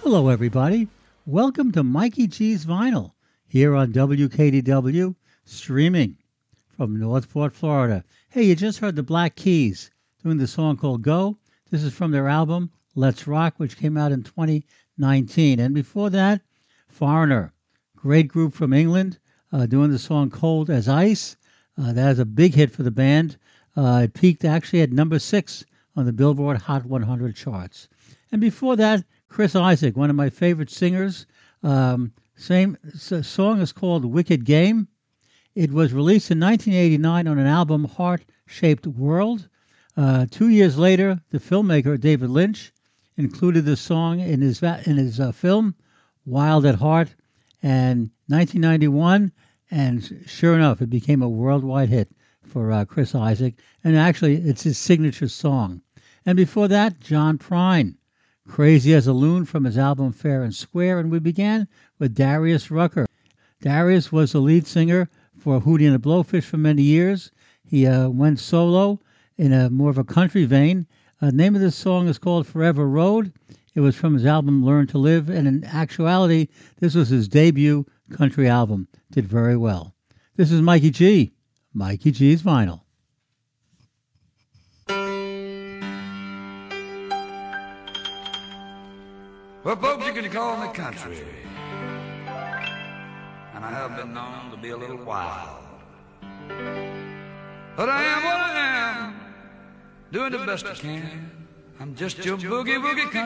Hello, everybody. Welcome to Mikey G's Vinyl here on WKDW, streaming from Northport, Florida. Hey, you just heard the Black Keys doing the song called Go. This is from their album Let's Rock, which came out in 2019. And before that, Foreigner, great group from England, doing the song Cold as Ice. That is a big hit for the band. It peaked actually at number 6 on the Billboard Hot 100 charts. And before that, Chris Isaak, one of my favorite singers. Song is called Wicked Game. It was released in 1989 on an album, Heart Shaped World. 2 years later, the filmmaker David Lynch included the song in his film, Wild at Heart, and 1991, and sure enough, it became a worldwide hit for Chris Isaak, and actually, it's his signature song. And before that, John Prine, Crazy as a Loon from his album Fair and Square, and we began with Darius Rucker. Darius was the lead singer for Hootie and the Blowfish for many years. He went solo in a more of a country vein. The name of this song is called Forever Road. It was from his album Learn to Live, and in actuality, this was his debut country album. Did very well. This is Mikey G. Mikey G's Vinyl. Well, folks, you can call me country, and I have been known to be a little wild. But I am what I am, doing the best I can. I'm just your boogie woogie country.